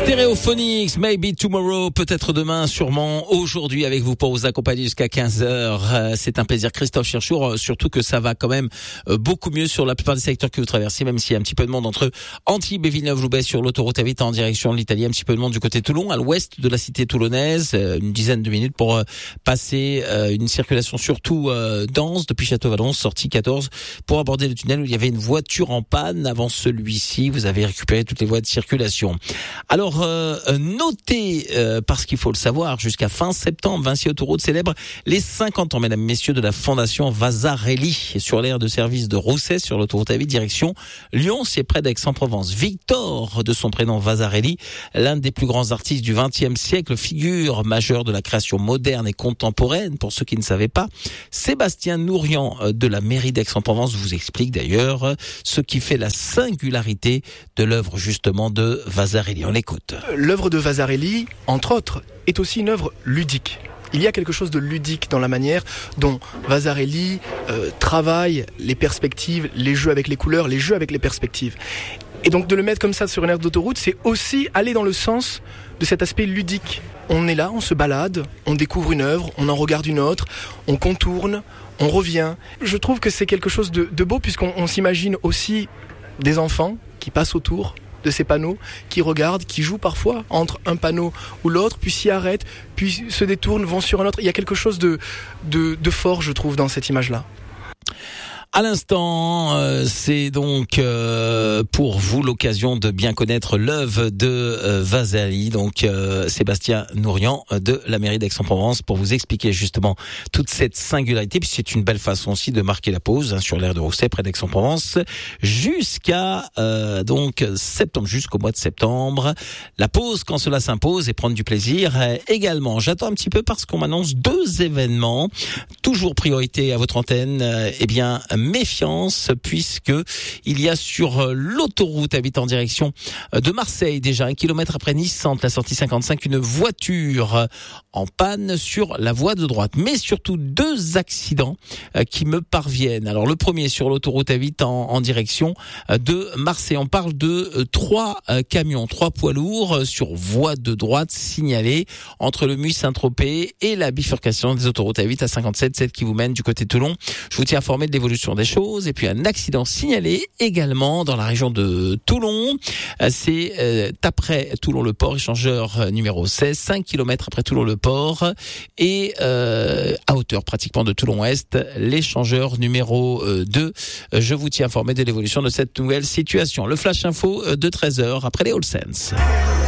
Stereophonics, maybe tomorrow, peut-être demain, sûrement aujourd'hui avec vous pour vous accompagner jusqu'à 15h. C'est un plaisir, Christophe Chirchour, surtout que ça va quand même beaucoup mieux sur la plupart des secteurs que vous traversez, même s'il y a un petit peu de monde entre Antibes et Villeneuve-Loubet sur l'autoroute A8 en direction de l'Italie, un petit peu de monde du côté de Toulon, à l'ouest de la cité toulonnaise, une dizaine de minutes pour passer une circulation surtout dense depuis Château-Vallon, sortie 14, pour aborder le tunnel où il y avait une voiture en panne. Avant celui-ci, vous avez récupéré toutes les voies de circulation. Alors, notez, parce qu'il faut le savoir, jusqu'à fin septembre, Vinci Autoroute célèbre les 50 ans, mesdames, messieurs, de la fondation Vasarely sur l'aire de service de Rousset, sur l'autoroute A8, direction Lyon, c'est près d'Aix-en-Provence. Victor, de son prénom Vasarely, l'un des plus grands artistes du XXe siècle, figure majeure de la création moderne et contemporaine, pour ceux qui ne savaient pas. Sébastien Nourian, de la mairie d'Aix-en-Provence, vous explique d'ailleurs ce qui fait la singularité de l'œuvre justement de Vasarely. On l'écoute. L'œuvre de Vasarely, entre autres, est aussi une œuvre ludique. Il y a quelque chose de ludique dans la manière dont Vasarely travaille les perspectives, les jeux avec les couleurs, les jeux avec les perspectives. Et donc de le mettre comme ça sur une aire d'autoroute, c'est aussi aller dans le sens de cet aspect ludique. On est là, on se balade, on découvre une œuvre, on en regarde une autre, on contourne, on revient. Je trouve que c'est quelque chose de beau, puisqu'on s'imagine aussi des enfants qui passent autour de ces panneaux, qui regardent, qui jouent parfois entre un panneau ou l'autre, puis s'y arrêtent, puis se détournent, vont sur un autre. Il y a quelque chose de fort, je trouve, dans cette image-là. À l'instant, c'est donc pour vous l'occasion de bien connaître l'œuvre de Vasarely, donc Sébastien Nourian de la mairie d'Aix-en-Provence, pour vous expliquer justement toute cette singularité. Puis c'est une belle façon aussi de marquer la pause sur l'aire de Rousset, près d'Aix-en-Provence, jusqu'à donc septembre, jusqu'au mois de septembre. La pause quand cela s'impose et prendre du plaisir également. J'attends un petit peu parce qu'on m'annonce 2 événements. Toujours priorité à votre antenne. Eh bien, méfiance, puisque il y a sur l'autoroute A8 en direction de Marseille, déjà 1 kilomètre après Nice-Centre, la sortie 55, une voiture en panne sur la voie de droite. Mais surtout 2 accidents qui me parviennent. Alors le premier sur l'autoroute A8 en direction de Marseille. On parle de 3 camions, 3 poids lourds sur voie de droite signalés entre le Muy-Saint-Tropez et la bifurcation des autoroutes A8 à 57, celle qui vous mène du côté de Toulon. Je vous tiens informé de l'évolution des choses. Et puis un accident signalé également dans la région de Toulon. C'est après Toulon-le-Port, échangeur numéro 16, 5 km après Toulon-le-Port et à hauteur pratiquement de Toulon-Ouest, l'échangeur numéro 2. Je vous tiens informé de l'évolution de cette nouvelle situation. Le flash info de 13h après les All Sense.